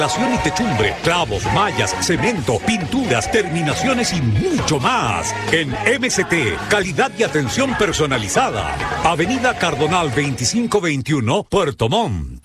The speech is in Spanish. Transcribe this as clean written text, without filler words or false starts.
y techumbre, clavos, mallas, cemento, pinturas, terminaciones y mucho más. En MCT, calidad y atención personalizada. Avenida Cardonal 2521, Puerto Montt.